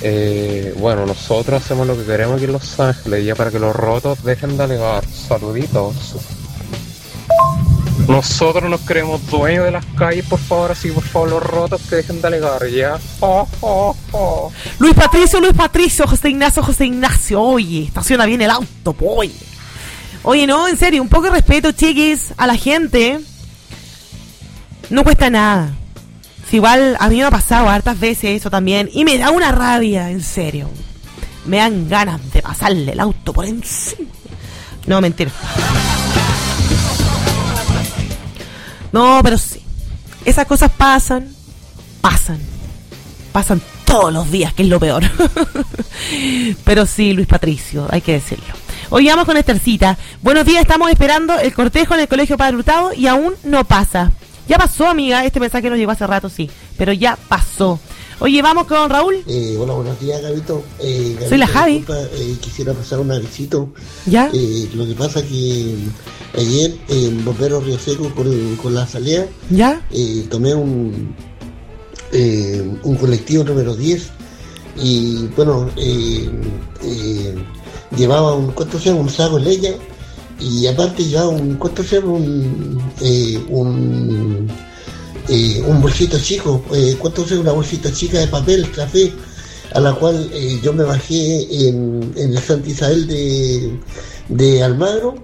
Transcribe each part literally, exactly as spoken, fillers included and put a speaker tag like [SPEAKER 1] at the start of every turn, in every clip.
[SPEAKER 1] Eh, bueno, nosotros hacemos lo que queremos aquí en Los Ángeles, ya para que los rotos dejen de alegar. Saluditos. Nosotros nos creemos dueños de las calles, por favor, así por favor los rotos que dejen de alegar, ya. Oh, oh, oh.
[SPEAKER 2] Luis Patricio, Luis Patricio, José Ignacio, José Ignacio, oye, estaciona bien el auto, po, oye. Oye, no, en serio, un poco de respeto, chiquis, a la gente. No cuesta nada. Si igual a mí me ha pasado hartas veces eso también, y me da una rabia, en serio. Me dan ganas de pasarle el auto por encima. No, mentira. No, pero sí. Esas cosas pasan, pasan. Pasan todos los días, que es lo peor. Pero sí, Luis Patricio, hay que decirlo. Hoy vamos con Estercita. Buenos días, estamos esperando el cortejo en el Colegio Padre Hurtado y aún no pasa. Ya pasó, amiga, este mensaje nos llegó hace rato, sí, pero ya pasó. Oye, vamos con Raúl.
[SPEAKER 3] Eh, hola, buenos días, Gabito. Eh, Gabito
[SPEAKER 2] Soy la Javi.
[SPEAKER 3] Disculpa, eh, quisiera pasar un avisito.
[SPEAKER 2] ¿Ya?
[SPEAKER 3] Eh, lo que pasa que ayer en Bombero Río Seco con, con la salida,
[SPEAKER 2] ¿ya?
[SPEAKER 3] Eh, tomé un, eh, un colectivo número diez y bueno, eh, eh, llevaba un, ¿cuánto se llama? Un saco de leña y aparte llevaba un, ¿cuánto se llama? Un, eh, un Eh, un bolsito chico, eh, ¿cuánto es una bolsita chica de papel, café? A la cual eh, yo me bajé en, en el Santa Isabel de, de Almagro,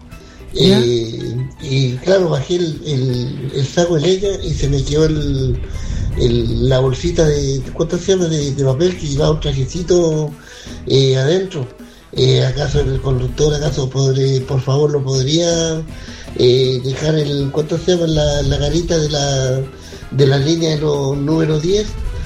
[SPEAKER 3] eh, y claro, bajé el, el, el saco de leña y se me quedó el, el, la bolsita de, ¿cuánto se llama? De, de papel que llevaba un trajecito eh, adentro. Eh, ¿Acaso el conductor, acaso podré, por favor, lo podría eh, dejar el, ¿cuánto se llama? La, la garita de la de la línea de los número diez?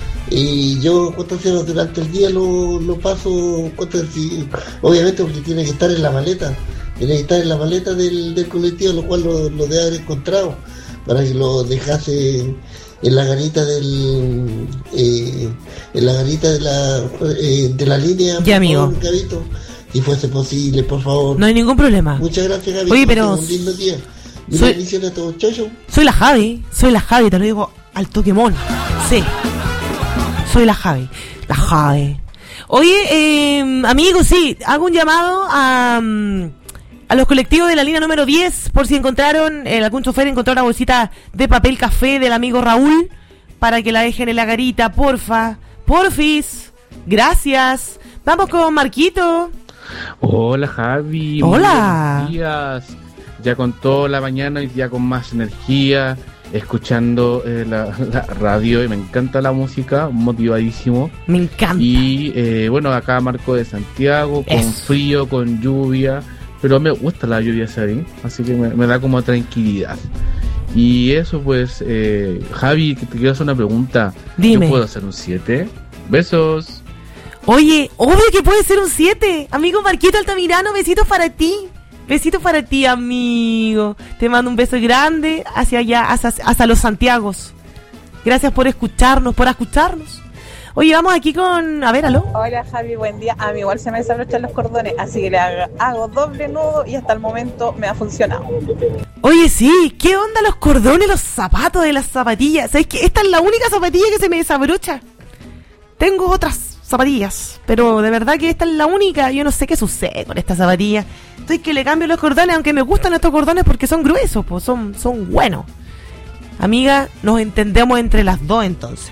[SPEAKER 3] Y yo, ¿cuánto se llama? Durante el día lo, lo paso, ¿cuánto es? Obviamente porque tiene que estar en la maleta, tiene que estar en la maleta del, del colectivo, lo cual lo, lo debe haber encontrado, para que lo dejase en la garita del eh, en la garita de la eh, de la línea.
[SPEAKER 2] Ya, amigo.
[SPEAKER 3] Favor, Gabito, si fuese posible, por favor.
[SPEAKER 2] No hay ningún problema.
[SPEAKER 3] Muchas gracias, Gabito.
[SPEAKER 2] Oye, pero
[SPEAKER 3] un lindo día.
[SPEAKER 2] soy,
[SPEAKER 3] bendiciones a todos, chau, chau.
[SPEAKER 2] Soy la Javi, soy la Javi, te lo digo al Pokémon. Sí. Soy la Javi. La Javi. Oye, eh, amigos, sí, hago un llamado a, a los colectivos de la línea número diez, por si encontraron, eh, algún chofer encontró una bolsita de papel café del amigo Raúl, para que la dejen en la garita, porfa, porfis, gracias. Vamos con Marquito.
[SPEAKER 4] Hola, Javi.
[SPEAKER 2] Hola.
[SPEAKER 4] Buenos días. Ya con toda la mañana y ya con más energía, escuchando eh, la, la radio, y me encanta la música, motivadísimo.
[SPEAKER 2] Me encanta.
[SPEAKER 4] Y eh, bueno, acá Marco de Santiago, con
[SPEAKER 2] Eso.
[SPEAKER 4] frío, con lluvia, pero me gusta la lluvia, ¿sabes? Así que me, me da como tranquilidad. Y eso pues, eh, Javi, que te quiero hacer una pregunta.
[SPEAKER 2] Dime.
[SPEAKER 4] ¿Yo puedo hacer un siete? Besos.
[SPEAKER 2] Oye, obvio que puede ser un siete. Amigo Marquito Altamirano, besitos para ti. Besitos para ti, amigo. Te mando un beso grande hacia allá, hacia, hacia los Santiagos. Gracias por escucharnos, por escucharnos. Oye, vamos aquí con... A ver, aló.
[SPEAKER 5] Hola, Javi, buen día. A mí igual se me desabrochan los cordones, así que le hago, hago doble nudo y hasta el momento me ha funcionado.
[SPEAKER 2] Oye, sí, ¿qué onda los cordones, los zapatos de las zapatillas? ¿Sabes qué? Esta es la única zapatilla que se me desabrocha. Tengo otras zapatillas, pero de verdad que esta es la única. Yo no sé qué sucede con esta zapatilla. Estoy que le cambio los cordones, aunque me gustan estos cordones porque son gruesos, pues son, son buenos. Amiga, nos entendemos entre las dos entonces.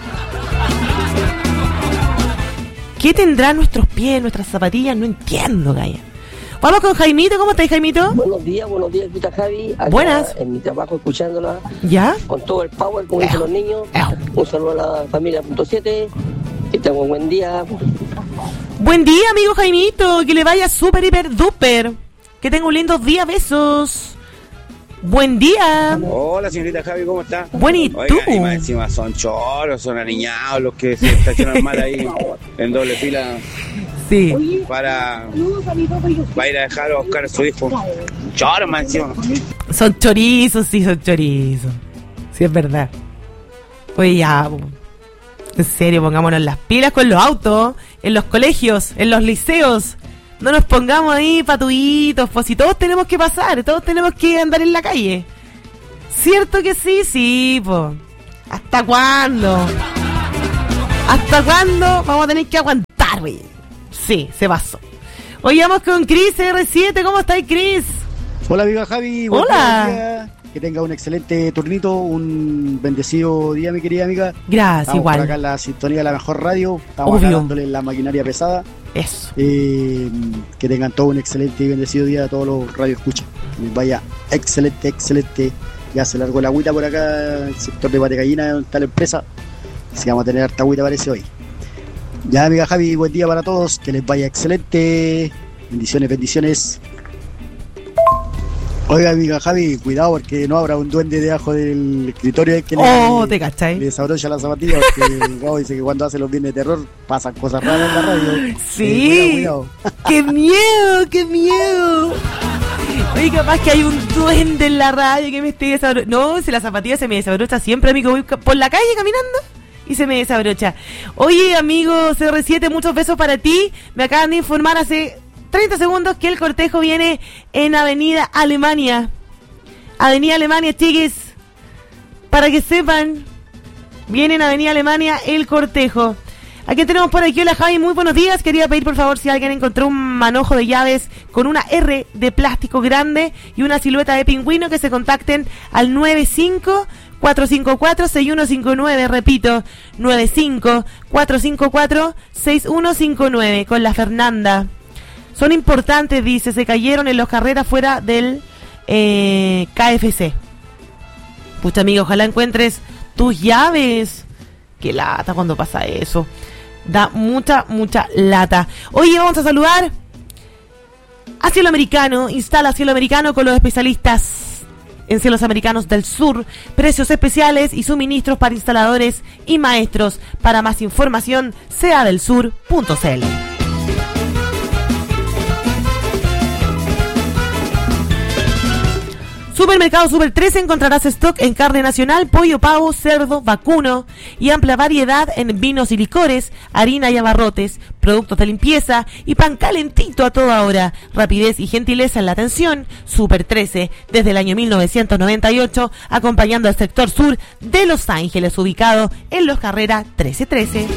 [SPEAKER 2] ¿Qué tendrán nuestros pies, nuestras zapatillas? No entiendo, Gaya. Vamos con Jaimito. ¿Cómo estás, Jaimito?
[SPEAKER 6] Buenos días, buenos días, Vita Javi. Acá
[SPEAKER 2] Buenas.
[SPEAKER 6] En mi trabajo escuchándola.
[SPEAKER 2] ¿Ya?
[SPEAKER 6] Con todo el power, como dicen los niños. Un saludo a la familia punto siete. Que tengan un buen día.
[SPEAKER 2] Buen día, amigo Jaimito. Que le vaya súper, hiper, duper. Que tenga un lindo día. Besos. Buen día.
[SPEAKER 7] Hola, señorita Javi, ¿cómo está?
[SPEAKER 2] Bueno, ¿y
[SPEAKER 7] Oiga,
[SPEAKER 2] tú?
[SPEAKER 7] y más encima son choros, son aniñados los que se estacionan mal ahí en doble fila.
[SPEAKER 2] Sí.
[SPEAKER 7] Para, para ir a dejar a buscar a su hijo. Choros más encima.
[SPEAKER 2] Son chorizos, sí, son chorizos. Sí, es verdad. Oye, ya, po. En serio, pongámonos las pilas con los autos, en los colegios, en los liceos. No nos pongamos ahí patuitos, pues si todos tenemos que pasar, todos tenemos que andar en la calle. ¿Cierto que sí? Sí, pues. ¿Hasta cuándo? ¿Hasta cuándo vamos a tener que aguantar? terrible. Sí, se pasó. Hoy vamos con Chris R siete. ¿Cómo estáis, Chris?
[SPEAKER 8] Hola, amiga Javi. Buen
[SPEAKER 2] Hola.
[SPEAKER 8] día. Que tenga un excelente turnito, un bendecido día, mi querida amiga.
[SPEAKER 2] Gracias,
[SPEAKER 8] Estamos
[SPEAKER 2] igual.
[SPEAKER 8] por acá en la sintonía de la mejor radio. Estamos
[SPEAKER 2] Obvio.
[SPEAKER 8] acá dándole la maquinaria pesada.
[SPEAKER 2] Eso.
[SPEAKER 8] Eh, que tengan todo un excelente y bendecido día a todos los radio escucha. Vaya, excelente, excelente. Ya se largó la agüita por acá, el sector de Patecallina, donde está la empresa. Así que vamos a tener harta agüita, parece, hoy. Ya, amiga Javi, buen día para todos. Que les vaya excelente. Bendiciones, bendiciones. Oiga, amiga Javi, cuidado porque no habrá un duende debajo del escritorio que
[SPEAKER 2] Oh,
[SPEAKER 8] le,
[SPEAKER 2] te cachai.
[SPEAKER 8] le desabrocha las zapatillas. Porque Gabo dice que cuando hace los viernes de terror pasan cosas raras en la radio.
[SPEAKER 2] Sí.
[SPEAKER 8] Eh, cuidado, cuidado.
[SPEAKER 2] ¡Qué miedo, qué miedo! Oye, capaz que hay un duende en la radio que me esté desabrochando. No, si la zapatilla se me desabrocha siempre, amigo. Voy ca- por la calle caminando y se me desabrocha. Oye, amigo C R siete, muchos besos para ti. Me acaban de informar hace treinta segundos que el cortejo viene en Avenida Alemania. Avenida Alemania, chiquis. Para que sepan, viene en Avenida Alemania el cortejo. Aquí tenemos por aquí, hola Javi, muy buenos días. Quería pedir por favor si alguien encontró un manojo de llaves con una R de plástico grande y una silueta de pingüino, que se contacten al nueve cinco cuatro cinco cuatro seis uno cinco nueve, repito, nueve cinco cuatro cinco cuatro seis uno cinco nueve, con la Fernanda. Son importantes, dice, se cayeron en los carreras fuera del eh, K F C. Pucha, amigo, ojalá encuentres tus llaves. Qué lata cuando pasa eso. Da mucha, mucha lata. Oye, vamos a saludar a Cielo Americano. Instala Cielo Americano con los especialistas en Cielos Americanos del Sur. Precios especiales y suministros para instaladores y maestros. Para más información, sea del sur punto c l. Supermercado Super trece, encontrarás stock en carne nacional, pollo, pavo, cerdo, vacuno y amplia variedad en vinos y licores, harina y abarrotes, productos de limpieza y pan calentito a toda hora. Rapidez y gentileza en la atención. Super trece, desde el año mil novecientos noventa y ocho, acompañando al sector sur de Los Ángeles, ubicado en Los Carrera trece trece.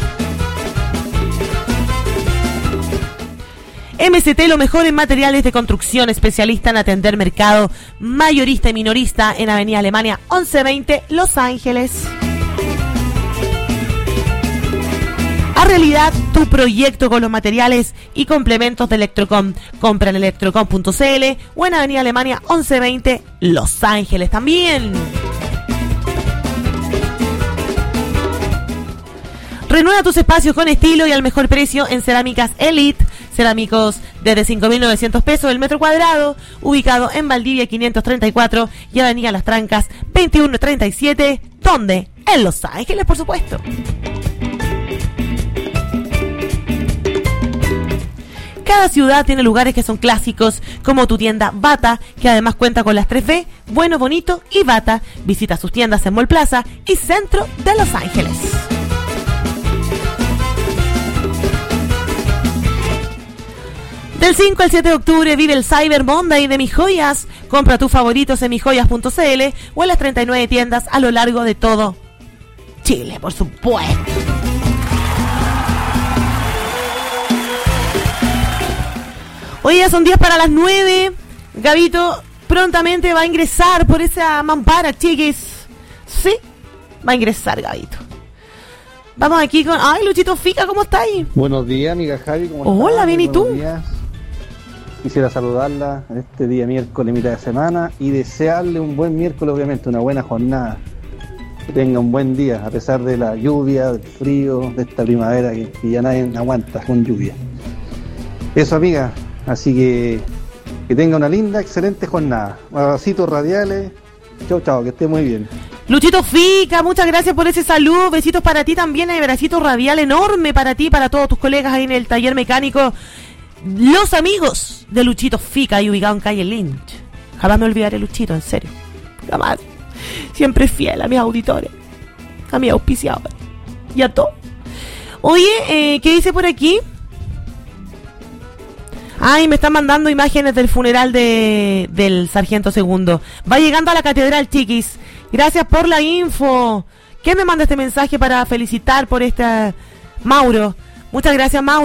[SPEAKER 2] M C T, lo mejor en materiales de construcción, especialista en atender mercado mayorista y minorista, en Avenida Alemania once veinte, Los Ángeles. A realidad tu proyecto con los materiales y complementos de Electrocom. Compra en electrocom punto c l o en Avenida Alemania once veinte, Los Ángeles también. Renueva tus espacios con estilo y al mejor precio en Cerámicas Elite. Cerámicos desde cinco mil novecientos pesos el metro cuadrado, ubicado en Valdivia quinientos treinta y cuatro y Avenida Las Trancas veintiuno treinta y siete. ¿Dónde? En Los Ángeles, por supuesto. Cada ciudad tiene lugares que son clásicos, como tu tienda Bata, que además cuenta con las tres B, bueno, bonito y Bata. Visita sus tiendas en Mall Plaza y Centro de Los Ángeles. Del cinco al siete de octubre vive el Cyber Monday de Mis Joyas. Compra tus favoritos en mis joyas punto c l o en las treinta y nueve tiendas a lo largo de todo Chile, por supuesto. Hoy ya son diez para las nueve. Gabito prontamente va a ingresar por esa mampara, chiquis. Sí, va a ingresar Gabito. Vamos aquí con... Ay, Luchito Fica, ¿cómo estáis?
[SPEAKER 9] Buenos días, amiga Javi, ¿cómo
[SPEAKER 2] Hola,
[SPEAKER 9] estás?
[SPEAKER 2] bien, ¿y tú?
[SPEAKER 9] Buenos días. Quisiera saludarla en este día miércoles, mitad de semana, y desearle un buen miércoles, obviamente, una buena jornada. Que tenga un buen día, a pesar de la lluvia, del frío, de esta primavera que, que ya nadie aguanta con lluvia. Eso, amiga, así que que tenga una linda, excelente jornada. Abracitos radiales. Chau, chau, que esté muy bien.
[SPEAKER 2] Luchito Fica, muchas gracias por ese saludo. Besitos para ti también, hay abracito radial enorme para ti, para todos tus colegas ahí en el taller mecánico. Los amigos de Luchito Fica, ahí ubicado en calle Lynch. Jamás me olvidaré, Luchito, en serio. Jamás. Siempre fiel a mis auditores, a mis auspiciadores y a todos. Oye, eh, ¿qué dice por aquí? Ay, me están mandando imágenes del funeral de del sargento segundo. Va llegando a la catedral, chiquis. Gracias por la info. ¿Quién me manda este mensaje para felicitar por esta? Mauro. Muchas gracias, Mauro.